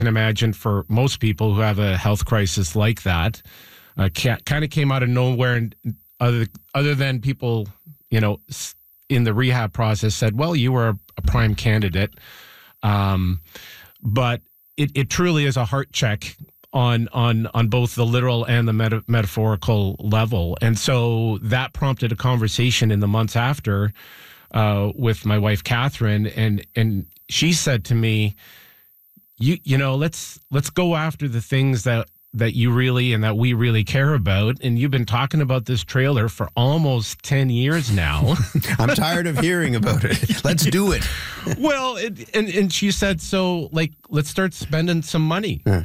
can imagine for most people who have a health crisis like that. Kind of came out of nowhere, and other than people, in the rehab process said, well, you were a prime candidate. But it truly is a heart check on both the literal and the metaphorical level. And so that prompted a conversation in the months after with my wife, Catherine. And she said to me, let's go after the things that you really and that we really care about. And you've been talking about this trailer for almost 10 years now. I'm tired of hearing about it. Let's do it. Well, and she said, so let's start spending some money. Yeah.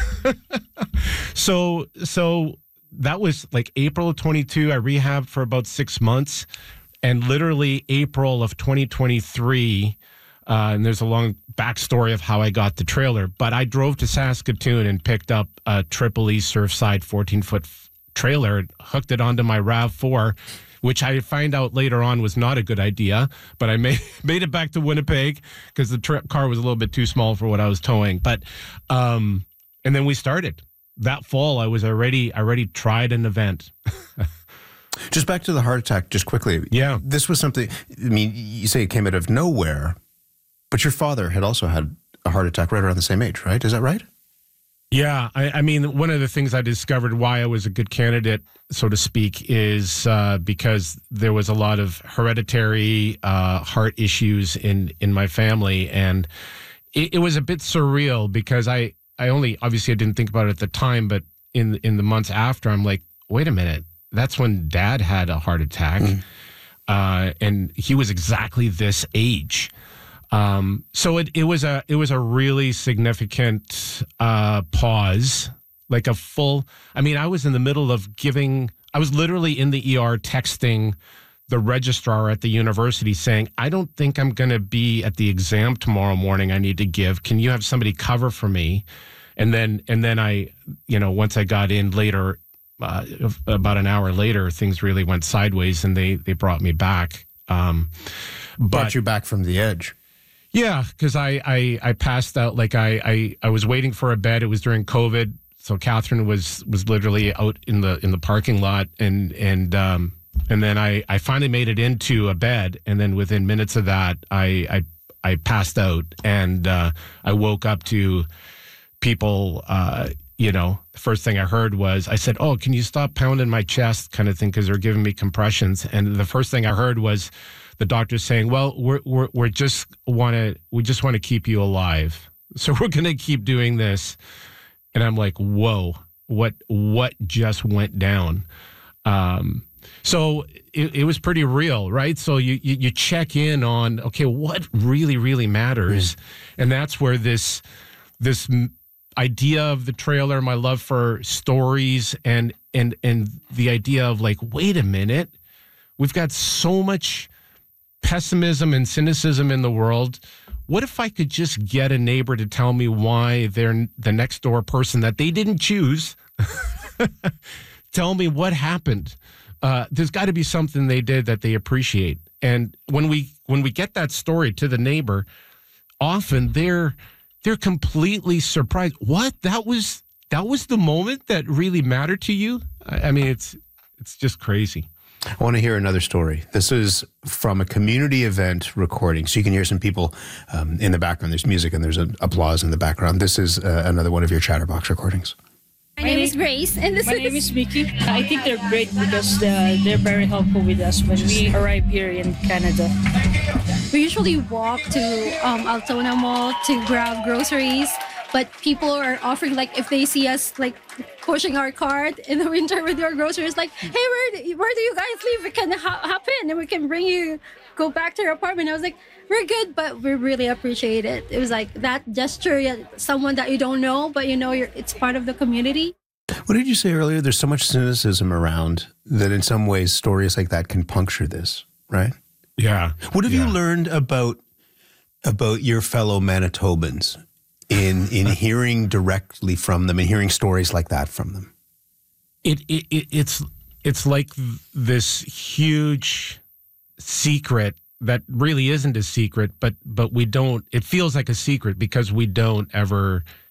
So that was like April of 22. I rehabbed for about 6 months, and literally April of 2023, and there's a long backstory of how I got the trailer, but I drove to Saskatoon and picked up a Tripoli Surfside 14-foot trailer, hooked it onto my RAV4, which I find out later on was not a good idea, but I made it back to Winnipeg because the car was a little bit too small for what I was towing. But and then we started. That fall, I already tried an event. Just back to the heart attack, just quickly. Yeah. This was something, you say it came out of nowhere, but your father had also had a heart attack right around the same age, right? Is that right? Yeah. One of the things I discovered why I was a good candidate, so to speak, is because there was a lot of hereditary heart issues in my family. And it was a bit surreal because I didn't think about it at the time, but in the months after, I'm like, wait a minute, that's when Dad had a heart attack. And he was exactly this age. So it was a really significant pause, like a full. I was in the middle of I was literally in the ER texting the registrar at the university saying, I don't think I'm going to be at the exam tomorrow morning. I need to give. Can you have somebody cover for me? And then I, once I got in later, about an hour later, things really went sideways, and they brought me back. Brought you back from the edge. Yeah, because I passed out. Like I was waiting for a bed. It was during COVID, so Catherine was literally out in the parking lot, and then I finally made it into a bed, and then within minutes of that, I passed out, and I woke up to people. The first thing I heard was, I said, "Oh, can you stop pounding my chest?" kind of thing, because they're giving me compressions, and the first thing I heard was the doctor saying, "Well, we just want to keep you alive, so we're going to keep doing this." And I'm like, "Whoa, what just went down?" So it was pretty real, right? So you check in on, okay, what really, really matters, and that's where this idea of the trailer, my love for stories, and the idea of like, wait a minute, we've got so much pessimism and cynicism in the world. What if I could just get a neighbor to tell me why they're the next door person that they didn't choose? Tell me what happened. There's got to be something they did that they appreciate. And when we get that story to the neighbor, often they're completely surprised. What? That was the moment that really mattered to you? It's just crazy. I want to hear another story. This is from a community event recording, so you can hear some people in the background. There's music and there's an applause in the background. This is another one of your Chatterbox recordings. My name is Grace, and my name is Mickey. I think they're great because they're very helpful with us when we arrive here in Canada. We usually walk to Altona Mall to grab groceries, but people are offering, like, if they see us like pushing our cart in the winter with our groceries, like, hey, where do you guys live? We can hop in and we can bring you, go back to your apartment. I was like, we're good, but we really appreciate it. It was like that gesture, someone that you don't know, but it's part of the community. What did you say earlier? There's so much cynicism around that in some ways stories like that can puncture this, right? Yeah. What have you learned about your fellow Manitobans in hearing directly from them and hearing stories like that from them? It's like this huge secret that really isn't a secret, but we don't. It feels like a secret because we don't ever